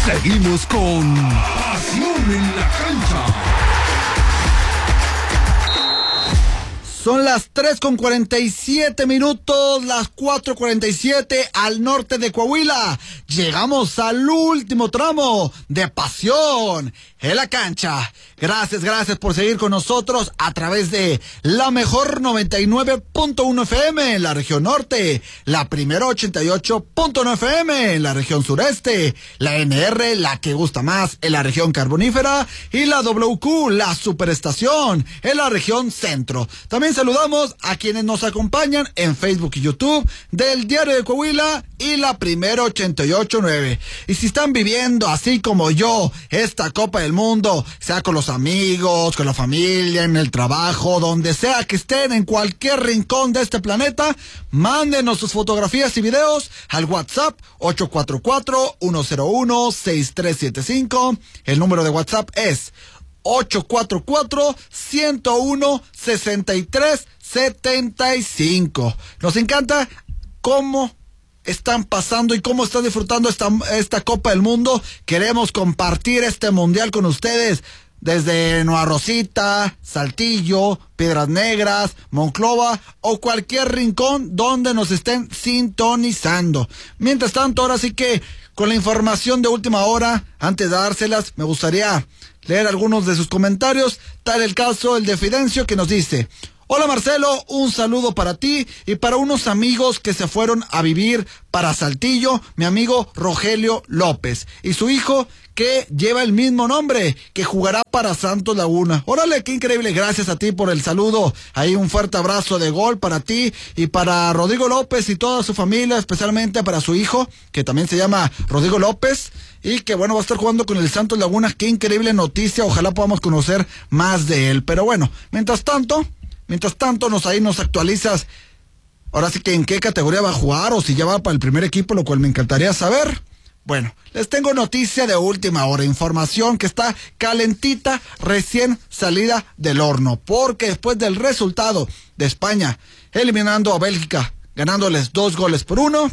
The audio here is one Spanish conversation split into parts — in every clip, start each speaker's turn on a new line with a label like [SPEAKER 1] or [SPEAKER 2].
[SPEAKER 1] Seguimos con Pasión en la Cancha.
[SPEAKER 2] Son las 3:47, las 4:47 al norte de Coahuila. Llegamos al último tramo de Pasión en la Cancha. Gracias por seguir con nosotros a través de la mejor 99.1 FM en la región norte, la primera 88.9 FM en la región sureste, la NR, la que gusta más, en la región carbonífera, y la WQ, la superestación, en la región centro. También saludamos a quienes nos acompañan en Facebook y YouTube del Diario de Coahuila y la primera 88.9. Y si están viviendo así como yo esta Copa del Mundo, sea con los amigos, con la familia, en el trabajo, donde sea que estén, en cualquier rincón de este planeta, mándenos sus fotografías y videos al WhatsApp 844-101-6375. El número de WhatsApp es 844-101-6375. Nos encanta cómo están pasando y cómo están disfrutando esta Copa del Mundo. Queremos compartir este mundial con ustedes desde Nueva Rosita, Saltillo, Piedras Negras, Monclova o cualquier rincón donde nos estén sintonizando. Mientras tanto, ahora sí que con la información de última hora, antes de dárselas, me gustaría leer algunos de sus comentarios. Tal el caso el de Fidencio, que nos dice: hola Marcelo, un saludo para ti y para unos amigos que se fueron a vivir para Saltillo, mi amigo Rogelio López y su hijo que lleva el mismo nombre, que jugará para Santos Laguna. Órale, qué increíble, gracias a ti por el saludo. Ahí un fuerte abrazo de gol para ti y para Rodrigo López y toda su familia, especialmente para su hijo, que también se llama Rodrigo López, y que bueno, va a estar jugando con el Santos Laguna. Qué increíble noticia, ojalá podamos conocer más de él. Pero bueno, mientras tanto nos actualizas, ahora sí que en qué categoría va a jugar o si ya va para el primer equipo, lo cual me encantaría saber. Bueno, les tengo noticia de última hora, información que está calentita, recién salida del horno, porque después del resultado de España eliminando a Bélgica, ganándoles 2-1,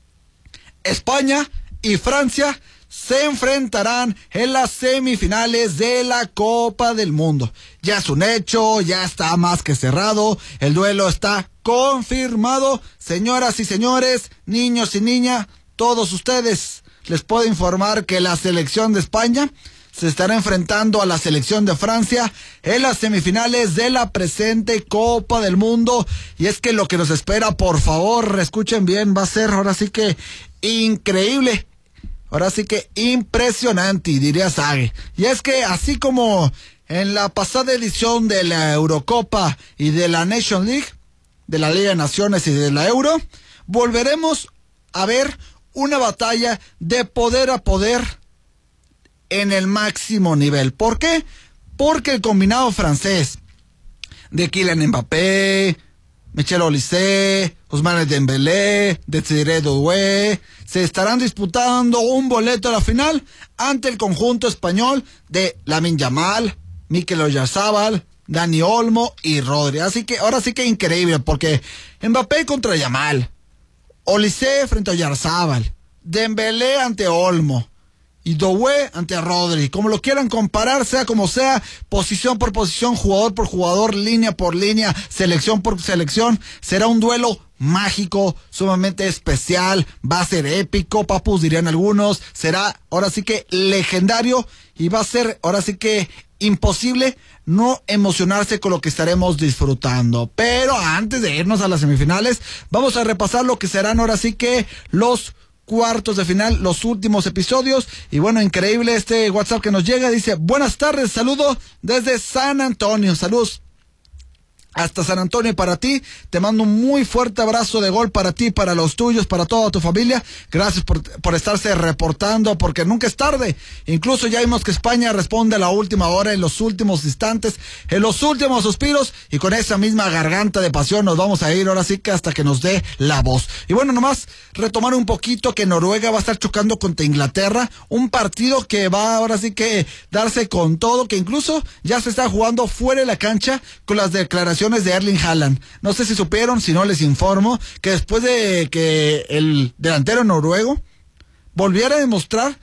[SPEAKER 2] España y Francia se enfrentarán en las semifinales de la Copa del Mundo. Ya es un hecho, ya está más que cerrado, el duelo está confirmado. Señoras y señores, niños y niñas, todos ustedes, les puedo informar que la selección de España se estará enfrentando a la selección de Francia en las semifinales de la presente Copa del Mundo. Y es que lo que nos espera, por favor, escuchen bien, va a ser ahora sí que increíble. Ahora sí que impresionante, diría Sage. Y es que así como en la pasada edición de la Eurocopa y de la Nation League, de la Liga de Naciones y de la Euro, volveremos a ver una batalla de poder a poder en el máximo nivel. ¿Por qué? Porque el combinado francés de Kylian Mbappé, Michel Olise, Ousmane Dembélé, Desiré Doué, se estarán disputando un boleto a la final ante el conjunto español de Lamine Yamal, Mikel Oyarzabal, Dani Olmo y Rodri. Así que ahora sí que increíble, porque Mbappé contra Yamal, Olise frente a Oyarzabal, Dembélé ante Olmo y Doué ante Rodri. Como lo quieran comparar, sea como sea, posición por posición, jugador por jugador, línea por línea, selección por selección, será un duelo mágico, sumamente especial, va a ser épico, papus dirían algunos, será ahora sí que legendario y va a ser ahora sí que imposible no emocionarse con lo que estaremos disfrutando. Pero antes de irnos a las semifinales, vamos a repasar lo que serán ahora sí que los cuartos de final, los últimos episodios. Y bueno, increíble este WhatsApp que nos llega, dice: buenas tardes, saludo desde San Antonio, saludos hasta San Antonio. Y para ti, te mando un muy fuerte abrazo de gol para ti, para los tuyos, para toda tu familia. Gracias por estarse reportando, porque nunca es tarde. Incluso ya vimos que España responde a la última hora, en los últimos instantes, en los últimos suspiros, y con esa misma garganta de pasión nos vamos a ir ahora sí que hasta que nos dé la voz. Y bueno, nomás retomar un poquito que Noruega va a estar chocando contra Inglaterra, un partido que va ahora sí que darse con todo, que incluso ya se está jugando fuera de la cancha con las declaraciones de Erling Haaland. No sé si supieron, si no les informo, que después de que el delantero noruego volviera a demostrar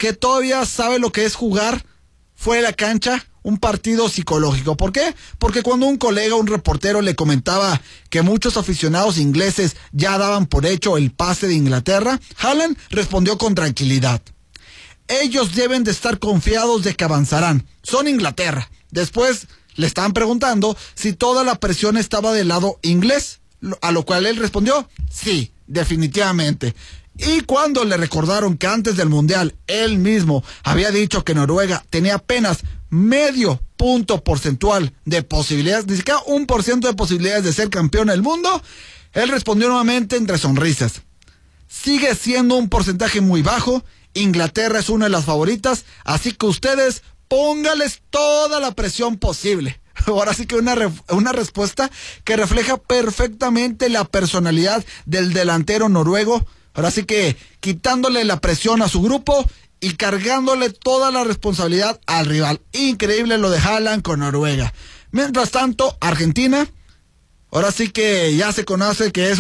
[SPEAKER 2] que todavía sabe lo que es jugar fuera de la cancha un partido psicológico. ¿Por qué? Porque cuando un colega, un reportero le comentaba que muchos aficionados ingleses ya daban por hecho el pase de Inglaterra, Haaland respondió con tranquilidad: ellos deben de estar confiados de que avanzarán, son Inglaterra. Después le estaban preguntando si toda la presión estaba del lado inglés, a lo cual él respondió: sí, definitivamente. Y cuando le recordaron que antes del Mundial él mismo había dicho que Noruega tenía apenas medio punto porcentual de posibilidades, ni siquiera 1% de posibilidades de ser campeón del mundo, él respondió nuevamente entre sonrisas: sigue siendo un porcentaje muy bajo, Inglaterra es una de las favoritas, así que ustedes póngales toda la presión posible. Ahora sí que una respuesta que refleja perfectamente la personalidad del delantero noruego. Ahora sí que quitándole la presión a su grupo y cargándole toda la responsabilidad al rival. Increíble lo de Haaland con Noruega. Mientras tanto, Argentina, ahora sí que ya se conoce que es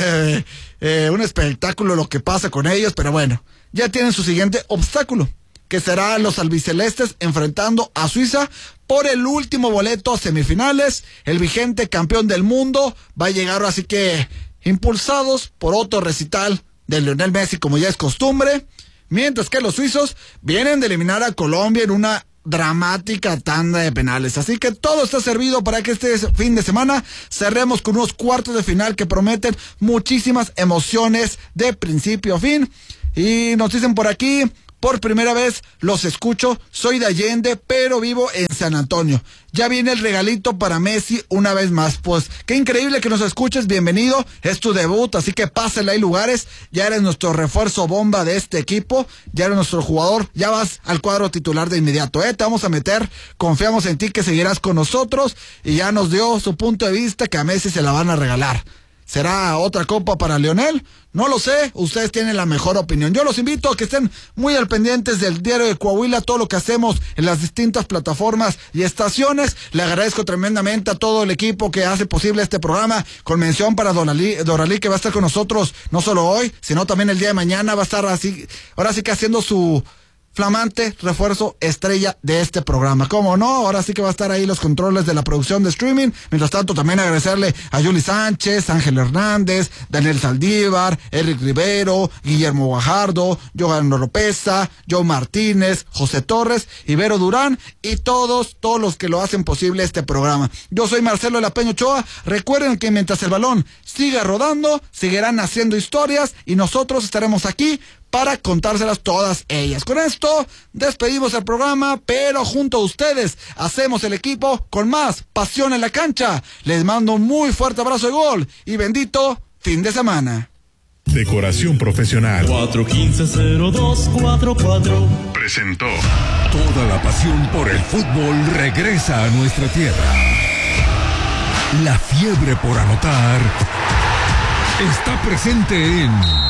[SPEAKER 2] un espectáculo lo que pasa con ellos, pero bueno, ya tienen su siguiente obstáculo, que será los albicelestes enfrentando a Suiza por el último boleto a semifinales. El vigente campeón del mundo va a llegar, así que impulsados por otro recital de Lionel Messi, como ya es costumbre, mientras que los suizos vienen de eliminar a Colombia en una dramática tanda de penales. Así que todo está servido para que este fin de semana cerremos con unos cuartos de final que prometen muchísimas emociones de principio a fin. Y nos dicen por aquí: por primera vez los escucho, soy de Allende, pero vivo en San Antonio. Ya viene el regalito para Messi una vez más. Pues qué increíble que nos escuches, bienvenido, es tu debut, así que pásale, hay lugares, ya eres nuestro refuerzo bomba de este equipo, ya eres nuestro jugador, ya vas al cuadro titular de inmediato, te vamos a meter, confiamos en ti que seguirás con nosotros, y ya nos dio su punto de vista que a Messi se la van a regalar. ¿Será otra copa para Lionel? No lo sé, ustedes tienen la mejor opinión. Yo los invito a que estén muy al pendientes del Diario de Coahuila, todo lo que hacemos en las distintas plataformas y estaciones. Le agradezco tremendamente a todo el equipo que hace posible este programa, con mención para Doralí, que va a estar con nosotros no solo hoy, sino también el día de mañana. Va a estar así, ahora sí que haciendo su flamante refuerzo estrella de este programa. ¿Cómo no? Ahora sí que va a estar ahí los controles de la producción de streaming. Mientras tanto, también agradecerle a Yuli Sánchez, Ángel Hernández, Daniel Saldívar, Eric Rivero, Guillermo Guajardo, Johan Oropesa, Joe Martínez, José Torres, Ibero Durán y todos los que lo hacen posible este programa. Yo soy Marcelo de la Peña Ochoa. Recuerden que mientras el balón siga rodando, seguirán haciendo historias y nosotros estaremos aquí para contárselas todas ellas. Con esto despedimos el programa, pero junto a ustedes hacemos el equipo con más pasión en la cancha. Les mando un muy fuerte abrazo de gol y bendito fin de semana.
[SPEAKER 1] Decoración profesional
[SPEAKER 3] 415-0244
[SPEAKER 1] presentó. Toda la pasión por el fútbol regresa a nuestra tierra. La fiebre por anotar está presente en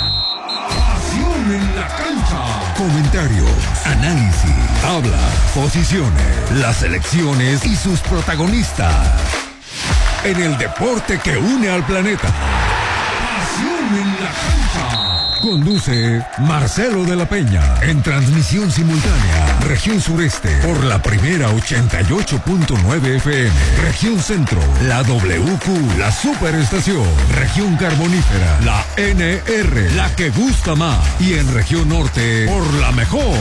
[SPEAKER 1] en la cancha.
[SPEAKER 3] Comentarios, análisis, tablas, posiciones, las selecciones y sus protagonistas. En el deporte que une al planeta.
[SPEAKER 1] Pasión en la cancha.
[SPEAKER 3] Conduce Marcelo de la Peña. En transmisión simultánea, región sureste, por la primera 88.9 FM. Región centro, la WQ, la superestación. Región carbonífera, la NR, la que gusta más. Y en región norte, por la mejor,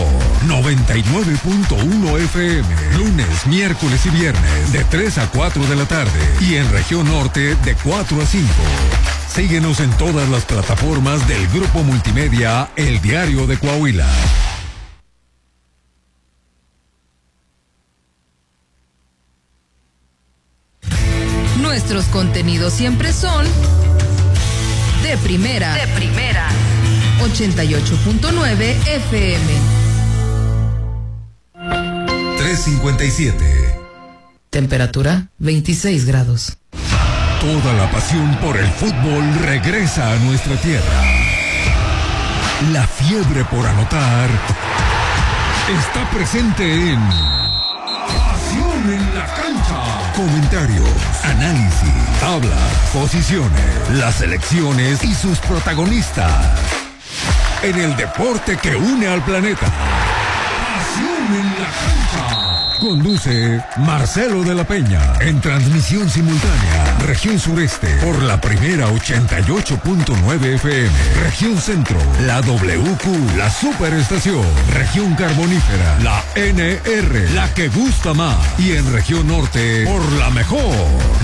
[SPEAKER 3] 99.1 FM. Lunes, miércoles y viernes, de 3 a 4 de la tarde. Y en región norte, de 4 a 5. Síguenos en todas las plataformas del Grupo Multimedia El Diario de Coahuila.
[SPEAKER 4] Nuestros contenidos siempre son de primera. 88.9 FM.
[SPEAKER 3] 357.
[SPEAKER 4] Temperatura 26 grados.
[SPEAKER 3] Toda la pasión por el fútbol regresa a nuestra tierra. La fiebre por anotar está presente en
[SPEAKER 1] Pasión en la cancha.
[SPEAKER 3] Comentarios, análisis, tablas, posiciones, las selecciones y sus protagonistas. En el deporte que une al planeta.
[SPEAKER 1] Acción en la cancha. Conduce Marcelo de la Peña. En transmisión simultánea, región sureste, por la primera 88.9 FM. Región centro, la WQ, la superestación. Región carbonífera, la NR, la que gusta más. Y en región norte, por la mejor,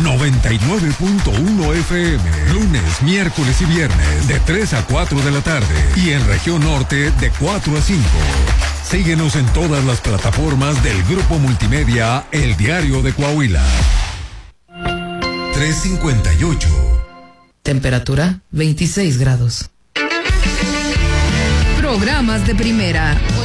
[SPEAKER 1] 99.1 FM. Lunes, miércoles y viernes, de 3 a 4 de la tarde. Y en región norte, de 4 a 5. Síguenos en todas las plataformas del Grupo Multimedia El Diario de Coahuila. 3:58.
[SPEAKER 4] Temperatura 26 grados. Programas de primera.